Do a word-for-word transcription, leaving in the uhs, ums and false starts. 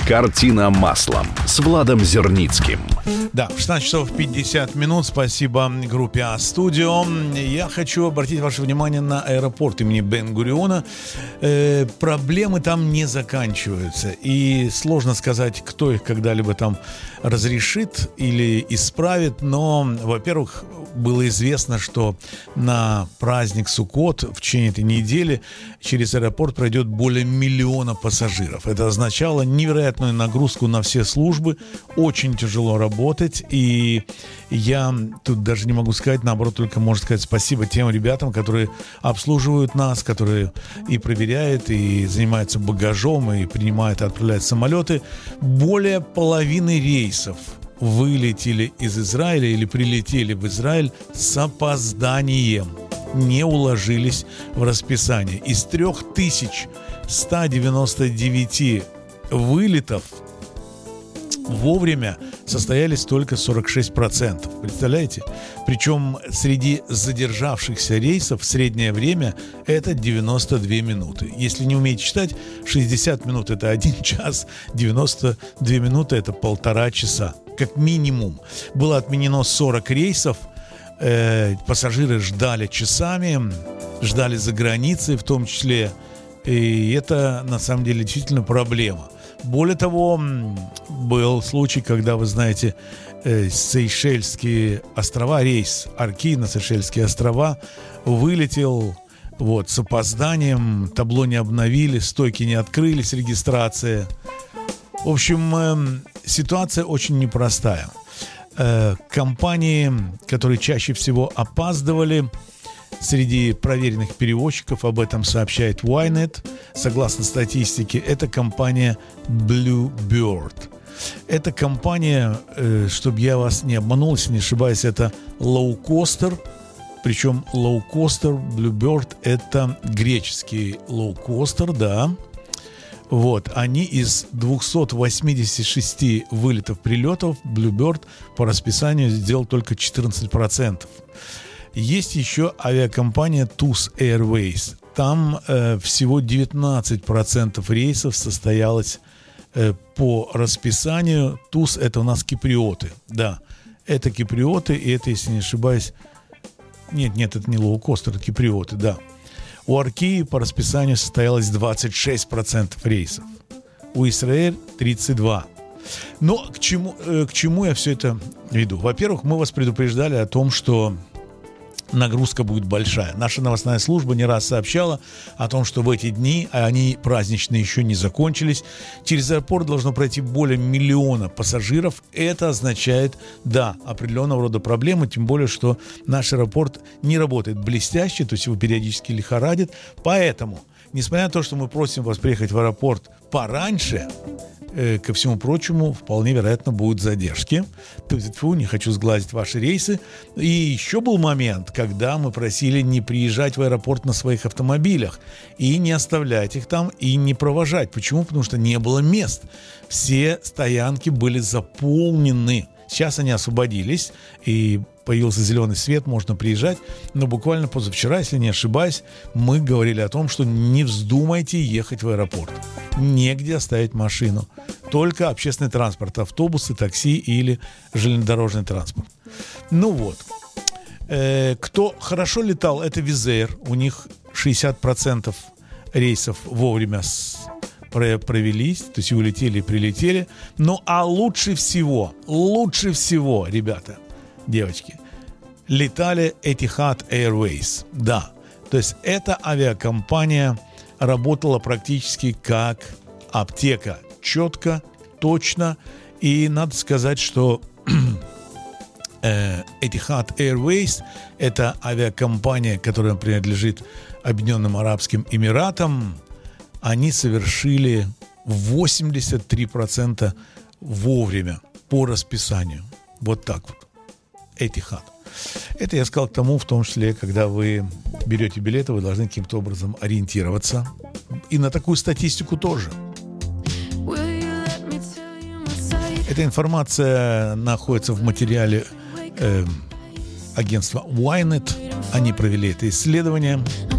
«Картина маслом» с Владом Зерницким. Да, шестнадцать часов пятьдесят минут. Спасибо группе А-студио. Я хочу обратить ваше внимание на аэропорт имени Бен-Гуриона. Э, проблемы там не заканчиваются. И сложно сказать, кто их когда-либо там разрешит или исправит. Но, во-первых, было известно, что на праздник Суккот в течение этой недели через аэропорт пройдет более миллиона пассажиров. Это означало невероятную нагрузку на все службы. Очень тяжело работать. И я тут даже не могу сказать, наоборот, только можно сказать спасибо тем ребятам, которые обслуживают нас, которые и проверяют, и занимаются багажом, и принимают и отправляют самолеты. Более половины рейсов вылетели из Израиля или прилетели в Израиль с опозданием, не уложились в расписание. Из трёх тысяч ста девяноста девяти вылетов вовремя состоялись только сорок шесть процентов. Представляете? Причем среди задержавшихся рейсов среднее время это девяносто две минуты. Если не умеете считать, шестьдесят минут это один час, девяносто две минуты это полтора часа. Как минимум. Было отменено сорок рейсов. Э, пассажиры ждали часами, ждали за границей в том числе. И это на самом деле действительно проблема. Более того, был случай, когда, вы знаете, э, Сейшельские острова, рейс Арки на Сейшельские острова вылетел вот, с опозданием, табло не обновили, стойки не открылись, регистрация. В общем, э, ситуация очень непростая. Э, компании, которые чаще всего опаздывали, среди проверенных перевозчиков, об этом сообщает Ynet, согласно статистике, это компания Bluebird. Эта компания, э, чтобы я вас не обманул, если не ошибаюсь, это лоукостер. Причем лоукостер Bluebird это греческий лоукостер, да. Вот, они из двухсот восьмидесяти шести вылетов, прилетов Bluebird по расписанию сделал только четырнадцать процентов. Есть еще авиакомпания ти эй эс Airways. Там э, всего девятнадцать процентов рейсов состоялось э, по расписанию. ти эй эс это у нас киприоты. Да, это киприоты, и это, если не ошибаюсь... Нет, нет, это не лоукостер, это киприоты, да. У Арки по расписанию состоялось двадцать шесть процентов рейсов. У Israel тридцать два процента. Но к чему, э, к чему я все это веду? Во-первых, мы вас предупреждали о том, что нагрузка будет большая. Наша новостная служба не раз сообщала о том, что в эти дни, а они праздничные еще не закончились, через аэропорт должно пройти более миллиона пассажиров. Это означает, да, определенного рода проблемы, тем более, что наш аэропорт не работает блестяще, то есть его периодически лихорадит. Поэтому, несмотря на то, что мы просим вас приехать в аэропорт пораньше, э, ко всему прочему, вполне вероятно, будут задержки. Фу, не хочу сглазить ваши рейсы. И еще был момент, когда мы просили не приезжать в аэропорт на своих автомобилях и не оставлять их там, и не провожать. Почему? Потому что не было мест. Все стоянки были заполнены. Сейчас они освободились, и появился зеленый свет, можно приезжать. Но буквально позавчера, если не ошибаюсь, мы говорили о том, что не вздумайте ехать в аэропорт. Негде оставить машину. Только общественный транспорт, автобусы, такси или железнодорожный транспорт. Ну вот. Э, кто хорошо летал, это Wizz Air. У них шестьдесят процентов рейсов вовремя с... провелись, то есть улетели и прилетели. Ну, а лучше всего, лучше всего, ребята, девочки, летали Etihad Airways. Да, то есть эта авиакомпания работала практически как аптека. Четко, точно. И надо сказать, что Etihad Airways – это авиакомпания, которая принадлежит Объединенным Арабским Эмиратам. Они совершили восемьдесят три процента вовремя по расписанию. Вот так вот. Etihad. Это я сказал к тому, в том числе, когда вы берете билеты, вы должны каким-то образом ориентироваться. И на такую статистику тоже. Эта информация находится в материале э, агентства Ynet. Они провели это исследование.